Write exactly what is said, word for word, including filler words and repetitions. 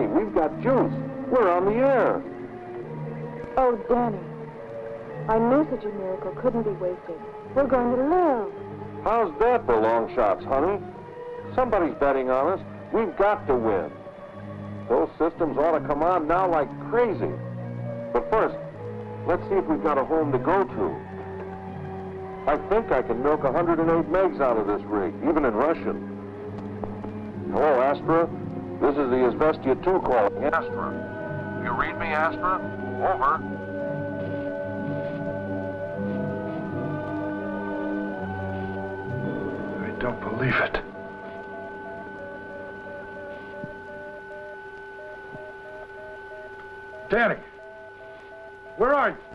we've got juice. We're on the air. Oh, Danny, I knew such a miracle couldn't be wasted. We're going to live. How's that for long shots, honey? Somebody's betting on us. We've got to win. Those systems ought to come on now like crazy. But first, let's see if we've got a home to go to. I think I can milk one hundred eight megs out of this rig, even in Russian. Hello, Astra. This is the Izvestia two calling. Astra. You read me, Astra? Over. I don't believe it. Danny, where are you?